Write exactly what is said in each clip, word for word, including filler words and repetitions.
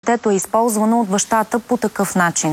детето е използвано от бащата по такъв начин.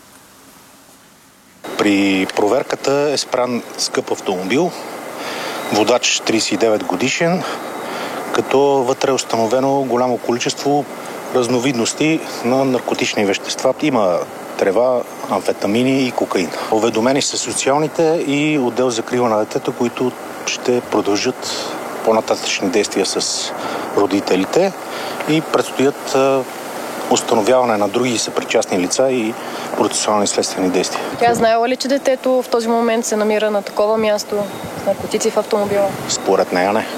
При проверката е спрян скъп автомобил, водач тридесет и девет годишен, като вътре е установено голямо количество разновидности на наркотични вещества. Има трева, амфетамини и кокаин. Уведомени са социалните и отдел за закрила на детето, които ще продължат по-нататъчни действия с родителите и предстоят установяване на други съпричастни лица и процесуални следствени действия. Тя знаела ли, че детето в този момент се намира на такова място с наркотици в автомобила? Според нея не.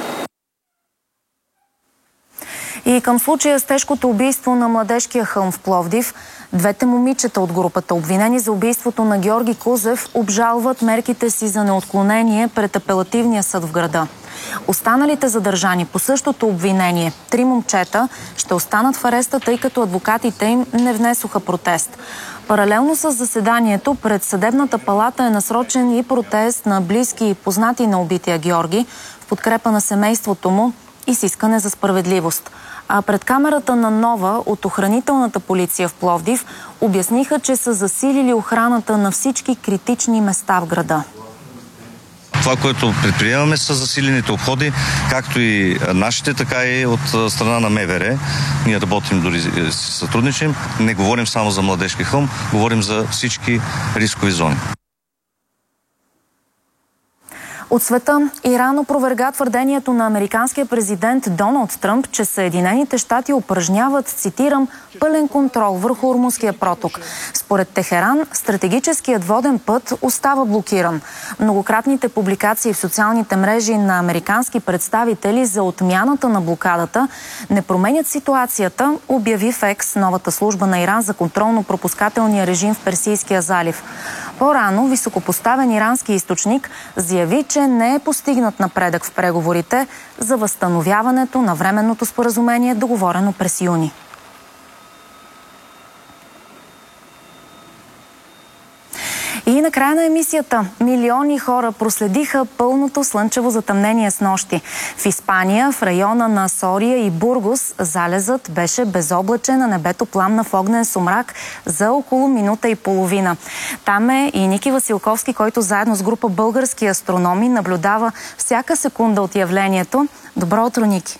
И към случая с тежкото убийство на Младежкия хълм в Пловдив, двете момичета от групата, обвинени за убийството на Георги Кузев, обжалват мерките си за неотклонение пред апелативния съд в града. Останалите задържани по същото обвинение, три момчета, ще останат в ареста, тъй като адвокатите им не внесоха протест. Паралелно с заседанието пред Съдебната палата е насрочен и протест на близки и познати на убития Георги в подкрепа на семейството му и с искане за справедливост. А пред камерата на Нова от охранителната полиция в Пловдив обясниха, че са засилили охраната на всички критични места в града. Това, което предприемаме, са засилените обходи, както и нашите, така и от страна на МВР. Ние работим, дори си сътрудничим. Не говорим само за Младежки хълм, говорим за всички рискови зони. От света Иран опроверга твърдението на американския президент Доналд Тръмп, че Съединените щати упражняват, цитирам, пълен контрол върху Ормузския проток. Според Техеран, стратегическият воден път остава блокиран. Многократните публикации в социалните мрежи на американски представители за отмяната на блокадата не променят ситуацията, обяви в Екс, новата служба на Иран за контролно-пропускателния режим в Персийския залив. По-рано високопоставен ирански източник заяви, че не е постигнат напредък в преговорите за възстановяването на временното споразумение, договорено през юни. И накрая на емисията милиони хора проследиха пълното слънчево затъмнение с нощи. В Испания, в района на Сория и Бургос, залезът беше безоблачен, а небето пламна в огнен сумрак за около минута и половина. Там е и Ники Василковски, който заедно с група български астрономи наблюдава всяка секунда от явлението. Добро утро, Ники!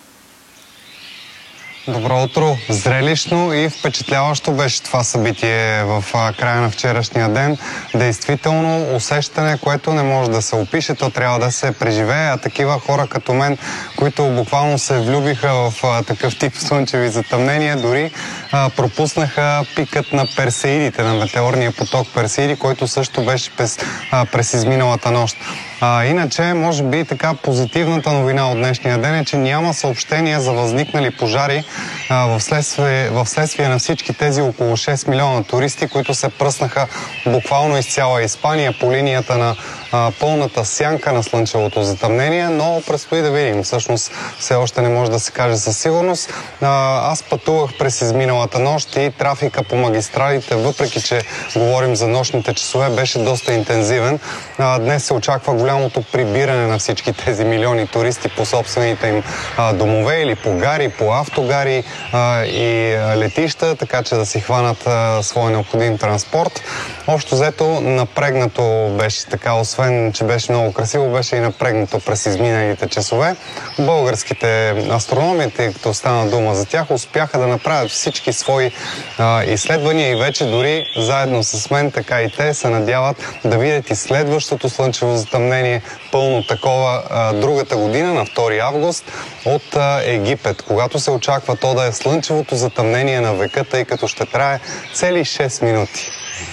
Добро утро! Зрелищно и впечатляващо беше това събитие в края на вчерашния ден. Действително усещане, което не може да се опише, то трябва да се преживее, а такива хора като мен, които буквално се влюбиха в такъв тип слънчеви затъмнения, дори а, пропуснаха пикът на Персеидите, на метеорния поток Персеиди, който също беше през, а, през изминалата нощ. А, иначе, може би така позитивната новина от днешния ден е, че няма съобщения за възникнали пожари а, в, следствие, в следствие на всички тези около шест милиона туристи, които се пръснаха буквално из цяла Испания по линията на а, пълната сянка на слънчевото затъмнение, но предстои да видим. Всъщност все още не може да се каже със сигурност. А, аз пътувах през изминалата нощ и трафика по магистралите, въпреки че говорим за нощните часове, беше доста интензивен. А, днес се очаква голямото прибиране на всички тези милиони туристи по собствените им а, домове или по гари, по автогари а, и летища, така че да си хванат а, своя необходим транспорт. Общо взето напрегнато беше така, освен че беше много красиво, беше и напрегнато през изминалите часове. Българските астрономи, тъй като стана дума за тях, успяха да направят всички свои а, изследвания и вече дори заедно с мен, така и те се надяват да видят и следващото слънчево затъмнение, пълно такова, а, другата година, на втори август, от а, Египет, когато се очаква то да е слънчевото затъмнение на века, тъй като ще трае цели шест минути.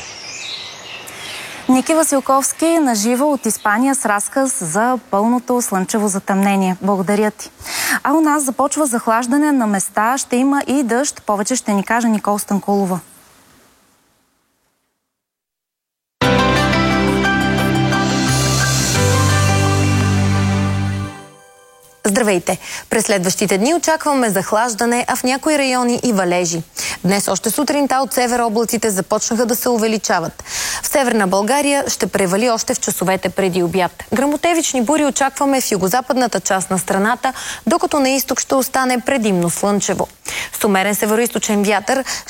Ники Василковски наживо от Испания с разказ за пълното слънчево затъмнение. Благодаря ти. А у нас започва захлаждане на места, ще има и дъжд. Повече ще ни каже Никол Станкулова. Здравейте! През следващите дни очакваме захлаждане, а в някои райони и валежи. Днес още сутринта от север облаците започнаха да се увеличават. В северна България ще превали още в часовете преди обяд. Гръмотевични бури очакваме в югозападната част на страната, докато на изток ще остане предимно слънчево. С умерен североизточен вятър